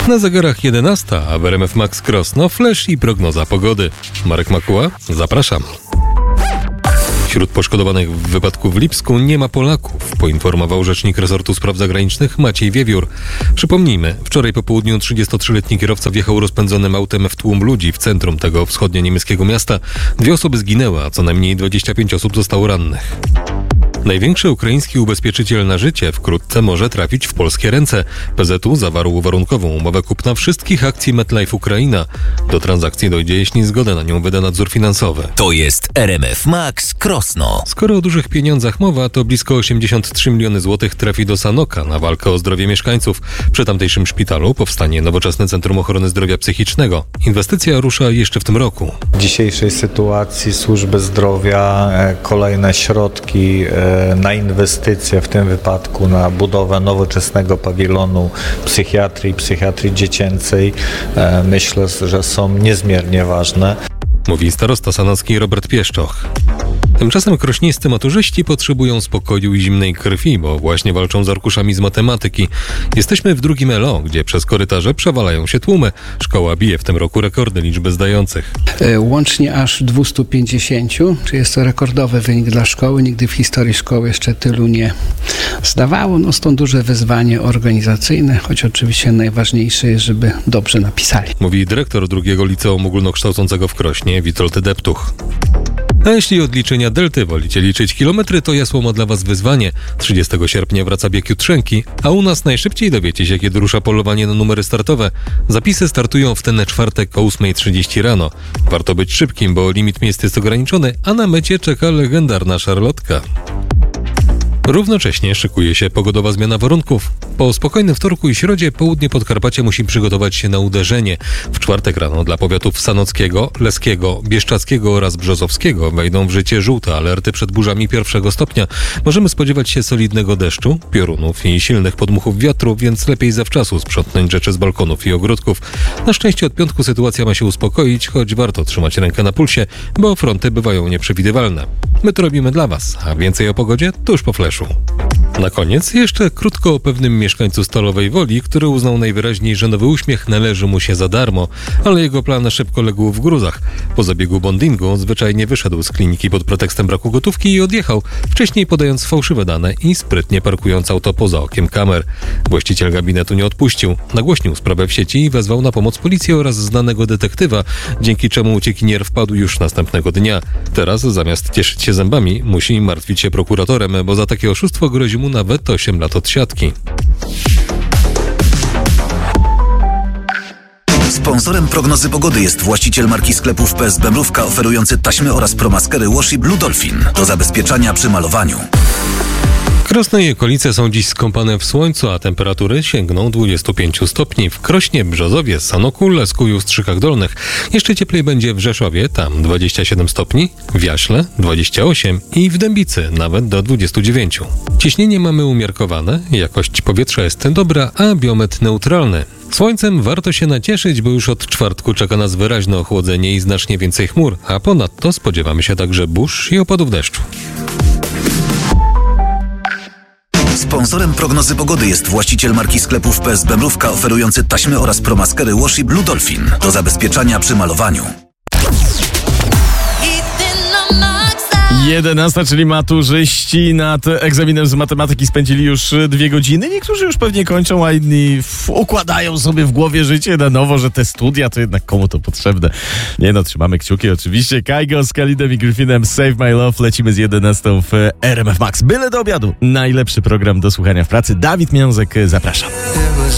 Na zegarach 11, a w RMF Max Krosno flash i prognoza pogody. Marek Makuła, zapraszam. Wśród poszkodowanych w wypadku w Lipsku nie ma Polaków, poinformował rzecznik resortu spraw zagranicznych Maciej Wiewiór. Przypomnijmy, wczoraj po południu 33-letni kierowca wjechał rozpędzonym autem w tłum ludzi w centrum tego wschodnio-niemieckiego miasta. 2 osoby zginęły, a co najmniej 25 osób zostało rannych. Największy ukraiński ubezpieczyciel na życie wkrótce może trafić w polskie ręce. PZU zawarł warunkową umowę kupna wszystkich akcji MetLife Ukraina. Do transakcji dojdzie, jeśli zgodę na nią wyda nadzór finansowy. To jest RMF Max Krosno. Skoro o dużych pieniądzach mowa, to blisko 83 miliony złotych trafi do Sanoka na walkę o zdrowie mieszkańców. Przy tamtejszym szpitalu powstanie nowoczesne Centrum Ochrony Zdrowia Psychicznego. Inwestycja rusza jeszcze w tym roku. W dzisiejszej sytuacji służby zdrowia, kolejne środki na inwestycje, w tym wypadku na budowę nowoczesnego pawilonu psychiatrii dziecięcej, myślę, że są niezmiernie ważne. Mówi starosta sanocki Robert Pieszczoch. Tymczasem krośnieńscy maturzyści potrzebują spokoju i zimnej krwi, bo właśnie walczą z arkuszami z matematyki. Jesteśmy w drugim LO, gdzie przez korytarze przewalają się tłumy. Szkoła bije w tym roku rekordy liczby zdających. Łącznie aż 250, czy jest to rekordowy wynik dla szkoły. Nigdy w historii szkoły jeszcze tylu nie zdawało. Stąd duże wyzwanie organizacyjne, choć oczywiście najważniejsze jest, żeby dobrze napisali. Mówi dyrektor drugiego liceum ogólnokształcącego w Krośnie, Witold Deptuch. A jeśli od liczenia delty wolicie liczyć kilometry, to Jasło ma dla Was wyzwanie. 30 sierpnia wraca bieg Jutrzenki, a u nas najszybciej dowiecie się, kiedy rusza polowanie na numery startowe. Zapisy startują w ten czwartek o 8:30 rano. Warto być szybkim, bo limit miejsc jest ograniczony, a na mecie czeka legendarna szarlotka. Równocześnie szykuje się pogodowa zmiana warunków. Po spokojnym wtorku i środzie południe Podkarpacia musi przygotować się na uderzenie. W czwartek rano dla powiatów sanockiego, leskiego, bieszczadzkiego oraz brzozowskiego wejdą w życie żółte alerty przed burzami 1 stopnia. Możemy spodziewać się solidnego deszczu, piorunów i silnych podmuchów wiatru, więc lepiej zawczasu sprzątnąć rzeczy z balkonów i ogródków. Na szczęście od piątku sytuacja ma się uspokoić, choć warto trzymać rękę na pulsie, bo fronty bywają nieprzewidywalne. My to robimy dla Was, a więcej o pogodzie tuż po flashu. Na koniec jeszcze krótko o pewnym mieszkańcu Stalowej Woli, który uznał najwyraźniej, że nowy uśmiech należy mu się za darmo, ale jego plan szybko legł w gruzach. Po zabiegu bondingu zwyczajnie wyszedł z kliniki pod pretekstem braku gotówki i odjechał, wcześniej podając fałszywe dane i sprytnie parkując auto poza okiem kamer. Właściciel gabinetu nie odpuścił, nagłośnił sprawę w sieci i wezwał na pomoc policję oraz znanego detektywa, dzięki czemu uciekinier wpadł już następnego dnia. Teraz zamiast cieszyć się zębami, musi martwić się prokuratorem, bo za takie oszustwo grozi mu nawet 8 lat odsiadki. Sponsorem prognozy pogody jest właściciel marki sklepów PSB Mrówka, oferujący taśmy oraz promaskery Washi Blue Dolphin do zabezpieczania przy malowaniu. Krosno i okolice są dziś skąpane w słońcu, a temperatury sięgną 25 stopni. W Krośnie, Brzozowie, Sanoku, Lesku i Ustrzykach Dolnych. Jeszcze cieplej będzie w Rzeszowie, tam 27 stopni, w Jaśle 28 i w Dębicy nawet do 29. Ciśnienie mamy umiarkowane, jakość powietrza jest dobra, a biometr neutralny. Słońcem warto się nacieszyć, bo już od czwartku czeka nas wyraźne ochłodzenie i znacznie więcej chmur, a ponadto spodziewamy się także burz i opadów deszczu. Sponsorem prognozy pogody jest właściciel marki sklepów PSB Mrówka, oferujący taśmy oraz promaskery Washi Blue Dolphin do zabezpieczania przy malowaniu. 11, czyli maturzyści nad egzaminem z matematyki spędzili już 2 godziny. Niektórzy już pewnie kończą, a inni układają sobie w głowie życie na nowo, że te studia to jednak komu to potrzebne. Nie no, trzymamy kciuki oczywiście. Kygo z Khalidem i Gryfinem, Save My Love. Lecimy z 11 w RMF Max. Byle do obiadu. Najlepszy program do słuchania w pracy. Dawid Miązek, zapraszam.